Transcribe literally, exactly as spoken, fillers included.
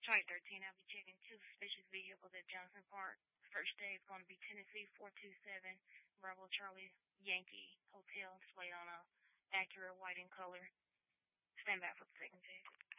Charlie thirteen, I'll be checking two suspicious vehicles at Johnson Park. First day is going to be Tennessee four two seven, Bravo Charlie Yankee Hotel, displayed on a Acura white in color. Stand by for the second check.